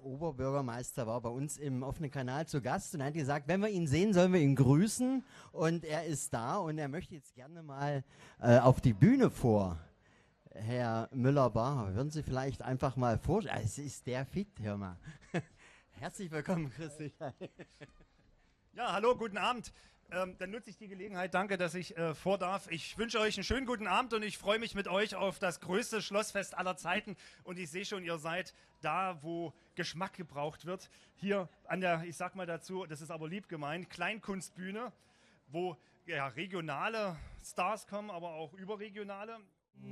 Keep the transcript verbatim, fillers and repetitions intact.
Oberbürgermeister war bei uns im offenen Kanal zu Gast und er hat gesagt, wenn wir ihn sehen, sollen wir ihn grüßen. Und er ist da und er möchte jetzt gerne mal äh, auf die Bühne vor. Herr Müller-Bar, würden Sie vielleicht einfach mal vorstellen? Es ist der Fit, hör mal. Herzlich willkommen, Christi. Ja, hallo, guten Abend. Ähm, dann nutze ich die Gelegenheit. Danke, dass ich äh, vor darf. Ich wünsche euch einen schönen guten Abend und ich freue mich mit euch auf das größte Schlossfest aller Zeiten. Und ich sehe schon, ihr seid da, wo Geschmack gebraucht wird. Hier an der, ich sag mal dazu, das ist aber lieb gemeint, Kleinkunstbühne, wo ja, regionale Stars kommen, aber auch überregionale.